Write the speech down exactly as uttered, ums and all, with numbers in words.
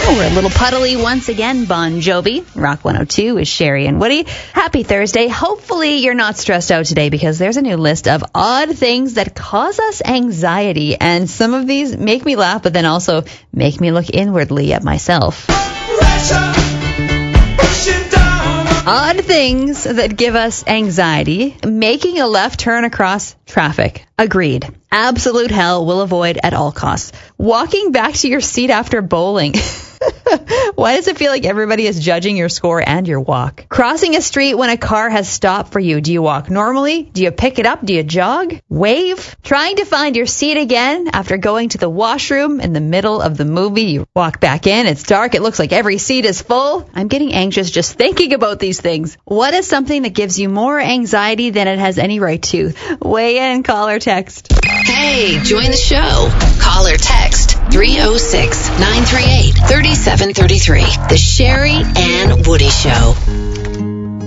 We're a little puddly once again. Bon Jovi, Rock one oh two is Sherry and Woody. Happy Thursday. Hopefully you're not stressed out today because there's a new list of odd things that cause us anxiety. And some of these make me laugh, but then also make me look inwardly at myself. Odd things that give us anxiety. Making a left turn across traffic. Agreed. Absolute hell will avoid at all costs. Walking back to your seat after bowling. Why does it feel like everybody is judging your score and your walk? Crossing a street when a car has stopped for you. Do you walk normally? Do you pick it up? Do you jog? Wave? Trying to find your seat again after going to the washroom in the middle of the movie. You walk back in. It's dark. It looks like every seat is full. I'm getting anxious just thinking about these things. What is something that gives you more anxiety than it has any right to? Weigh in, call or text. Hey, join the show. Call or text three oh six, nine three eight, three seven three three. The Sherry and Woody